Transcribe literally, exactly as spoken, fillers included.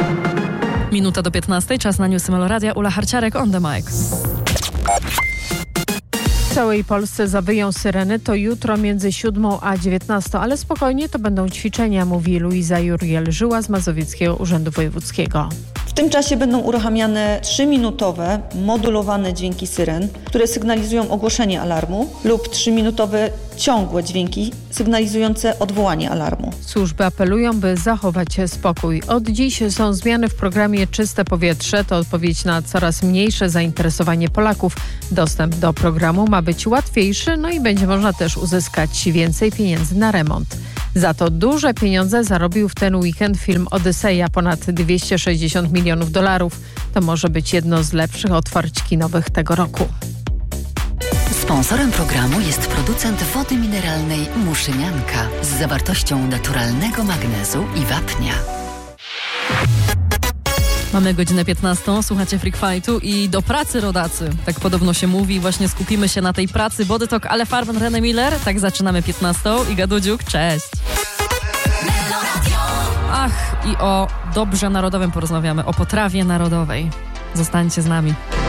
Minuta do piętnastej, czas na newsy Meloradia. Ula Harciarek on the mic. W całej Polsce zawyją syreny, to jutro między siódmą a dziewiętnastą, ale spokojnie, to będą ćwiczenia, mówi Luiza Juriel-Żyła z Mazowieckiego Urzędu Wojewódzkiego. W tym czasie będą uruchamiane trzyminutowe, modulowane dźwięki syren, które sygnalizują ogłoszenie alarmu, lub trzyminutowe ciągłe dźwięki sygnalizujące odwołanie alarmu. Służby apelują, by zachować spokój. Od dziś są zmiany w programie Czyste Powietrze. To odpowiedź na coraz mniejsze zainteresowanie Polaków. Dostęp do programu ma być łatwiejszy, no i będzie można też uzyskać więcej pieniędzy na remont. Za to duże pieniądze zarobił w ten weekend film Odyseja, ponad dwieście sześćdziesiąt milionów dolarów. To może być jedno z lepszych otwarć kinowych tego roku. Sponsorem programu jest producent wody mineralnej Muszynianka z zawartością naturalnego magnezu i wapnia. Mamy godzinę piętnastą, słuchacie Freak Fightu i do pracy, rodacy. Tak podobno się mówi, właśnie skupimy się na tej pracy. Body Talk, Ale Farben, René Miller. Tak zaczynamy piętnastą. Iga Dudziuk, cześć. Ach, i o dobrze narodowym porozmawiamy, o potrawie narodowej. Zostańcie z nami.